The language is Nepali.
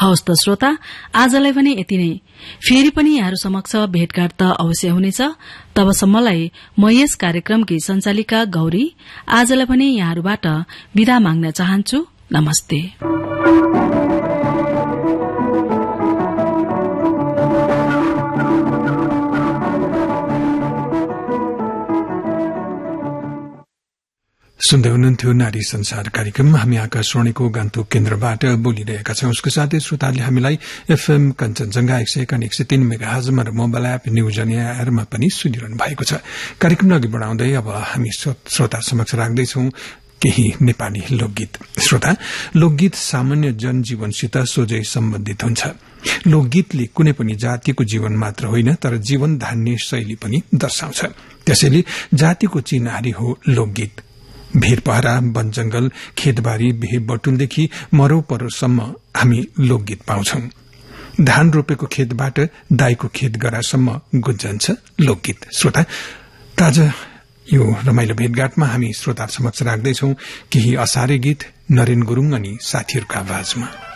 हवस् त श्रोता, आजलाई भने यति नै। फेरि पनि यहाँहरू समक्ष भेटघाट त अवश्य हुनेछ। तबसम्मलाई म यस कार्यक्रमकी संचालिका गौरी आजलाई भने यहाँहरूबाट विदा माग्न चाहन्छु। नमस्ते। सुन्दै हुनुहुन्थ्यो नारी संसार कार्यक्रम। हामी आकाशवाणीको गान्तोक केन्द्रबाट बोलिरहेका छौं। उसको साथै श्रोताले हामीलाई एफएम कञ्चनजंघा 101.3 मेगाहर्जमा र मोबाइल एप न्यूज अन एयरमा पनि सुनिरहनु भएको छ। कार्यक्रम अघि बढाउँदै अब हामी श्रोता समक्ष राख्दैछौं केही नेपाली लोकगीत। श्रोता, लोकगीत सामान्य जनजीवनसित सोझै सम्बन्धित हुन्छ। लोकगीतले कुनै पनि जातिको जीवन मात्र होइन, तर जीवन धान्ने शैली पनि दर्शाउँछ। त्यसैले जातिको चिन्हारी हो लोकगीत। भीरपहरा, वन जंगल, खेतबारी, बिहे बटुलदेखि मरौ परोसम्म हामी लोकगीत पाउँछौं। धान रोपेको खेतबाट दाईको खेत गरासम्म गुन्जन्छ लोकगीत। श्रोता, ताजा यो रमाइलो भेटघाटमा हामी श्रोता समक्ष राख्दैछौं केही असारे गीत नरेन गुरूङ अनि साथीहरूका आवाजमा।